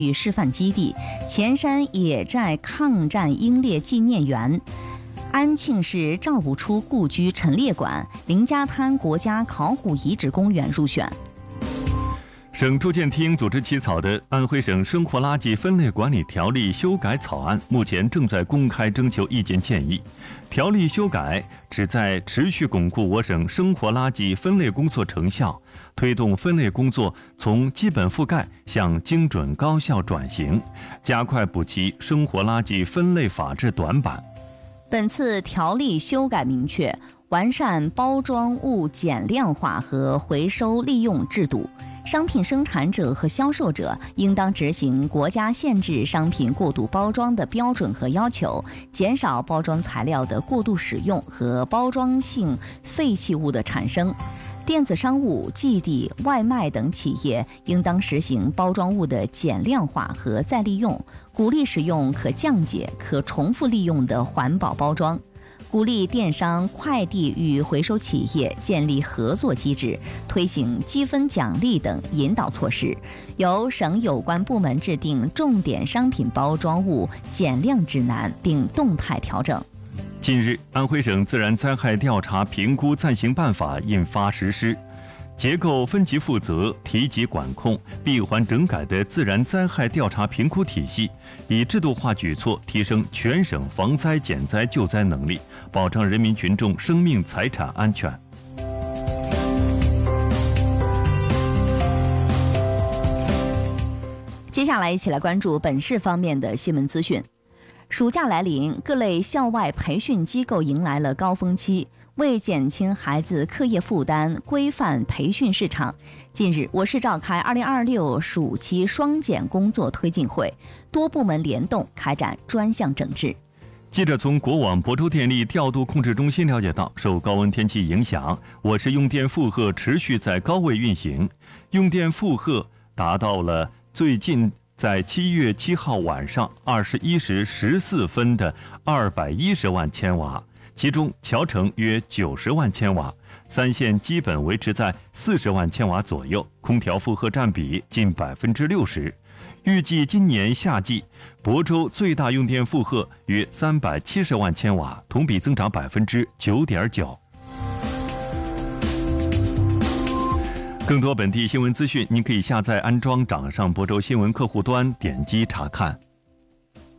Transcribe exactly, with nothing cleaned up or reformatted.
与示范基地、前山野战抗战英烈纪念园、安庆市赵武初故居陈列馆、林家滩国家考古遗址公园入选。 省住建厅组织起草的《安徽省生活垃圾分类管理条例》修改草案目前正在公开征求意见建议。条例修改旨在持续巩固我省生活垃圾分类工作成效，推动分类工作从基本覆盖向精准高效转型，加快补齐生活垃圾分类法治短板。 本次条例修改明确，完善包装物减量化和回收利用制度。商品生产者和销售者应当执行国家限制商品过度包装的标准和要求，减少包装材料的过度使用和包装性废弃物的产生。电子商务、寄递、外卖等企业应当实行包装物的减量化和再利用，鼓励使用可降解、可重复利用的环保包装。鼓励电商、快递与回收企业建立合作机制，推行积分奖励等引导措施，由省有关部门制定重点商品包装物减量指南，并动态调整。 近日，安徽省自然灾害调查评估暂行办法印发实施，结构分级负责、提级管控、闭环整改的自然灾害调查评估体系，以制度化举措提升全省防灾减灾救灾能力，保障人民群众生命财产安全。 接下来一起来关注本市方面的新闻资讯。暑假来临，各类校外培训机构迎来了高峰期。为减轻孩子课业负担，规范培训市场，近日我市召开二零二六暑期双减工作推进会，多部门联动开展专项整治。 记者从国网亳州电力调度控制中心了解到，受高温天气影响，我市用电负荷持续在高位运行，用电负荷达到了最近在七月七号晚上二十一时十四分的二百一十万千瓦，其中桥城约九十万千瓦，三线基本维持在四十万千瓦左右，空调负荷占比近百分之六十。预计今年夏季，亳州最大用电负荷约三百七十万千瓦，同比增长百分之九点九。更多本地新闻资讯，您可以下载安装掌上亳州新闻客户端，点击查看。